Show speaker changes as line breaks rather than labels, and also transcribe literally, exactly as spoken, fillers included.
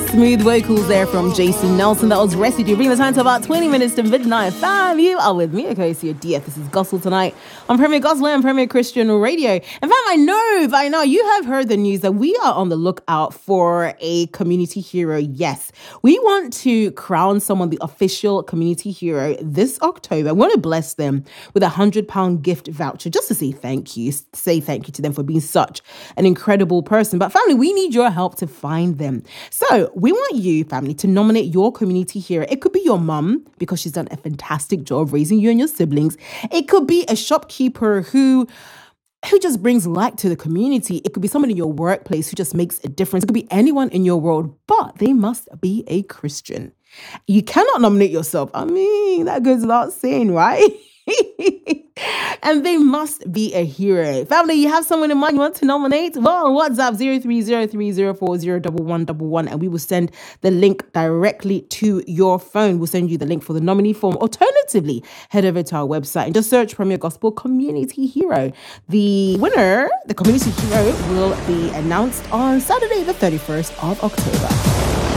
Smooth vocals there from Jason Nelson. That was Residue. Bring the time to about twenty minutes to midnight. Fam, you are with me, okay, so your D F. This is Gospel Tonight on Premier Gospel and Premier Christian Radio. And fam, I know, by now you have heard the news that we are on the lookout for a community hero. Yes, we want to crown someone the official community hero this October. I want to bless them with a one hundred pound gift voucher just to say thank you. Say thank you to them for being such an incredible person. But family, we need your help to find them. So we want you, family, to nominate your community hero. It could be your mum, because she's done a fantastic job raising you and your siblings. It could be a shopkeeper who who just brings light to the community. It could be someone in your workplace who just makes a difference. It could be anyone in your world, but they must be a Christian. You cannot nominate yourself. I mean, that goes without saying, right? And they must be a hero. Family, you have someone in mind you want to nominate? Well, WhatsApp zero three zero three zero four zero one one one one and we will send the link directly to your phone. We'll send you the link for the nominee form. Alternatively, head over to our website and just search Premier Gospel Community Hero. The winner, the community hero, will be announced on Saturday, the thirty-first of October.